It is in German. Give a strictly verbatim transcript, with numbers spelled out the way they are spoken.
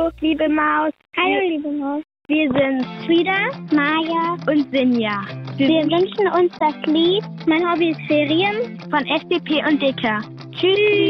Hallo, liebe Maus. Hallo, liebe Maus. Wir sind Frieda, Maja und Sinja. Wir, Wir wünschen uns das Lied Mein Hobby ist Ferien von S D P und Dicker. Tschüss.